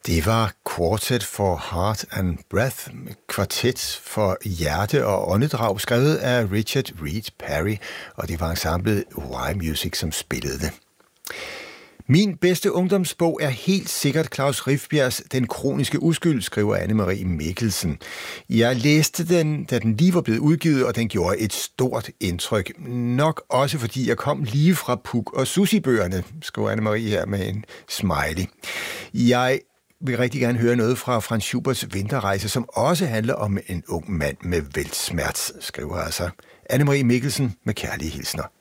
Det var Quartet for Heart and Breath, kvartet for hjerte og åndedrag, skrevet af Richard Reed Parry, og det var ensemblet Y-Music, som spillede det. Min bedste ungdomsbog er helt sikkert Klaus Rifbjergs Den kroniske uskyld, skriver Anne-Marie Mikkelsen. Jeg læste den, da den lige var blevet udgivet, og den gjorde et stort indtryk. Nok også fordi jeg kom lige fra Puk og Susi-bøgerne, skriver Anne-Marie her med en smiley. Jeg vil rigtig gerne høre noget fra Franz Schuberts Vinterrejse, som også handler om en ung mand med weltsmerts, skriver altså Anne-Marie Mikkelsen med kærlige hilsner.